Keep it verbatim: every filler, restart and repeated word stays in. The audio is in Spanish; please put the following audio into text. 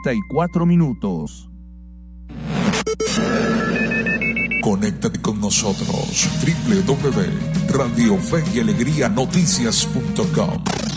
cuarenta y cuatro minutos. Conéctate con nosotros, doble u doble u doble u punto radio fe y alegría noticias punto com.